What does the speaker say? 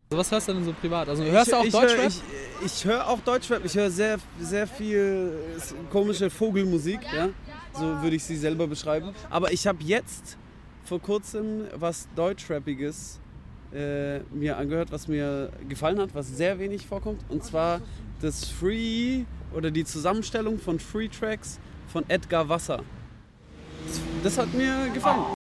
Also was hörst du denn so privat? Also hörst du auch Deutschrap? Ich höre auch Deutschrap. Ich höre sehr, sehr viel komische Vogelmusik, ja? So würde ich sie selber beschreiben. Aber ich habe jetzt vor kurzem was Deutschrappiges mir angehört, was mir gefallen hat, was sehr wenig vorkommt. Und zwar das Free oder die Zusammenstellung von Free Tracks von Edgar Wasser. Das hat mir gefallen.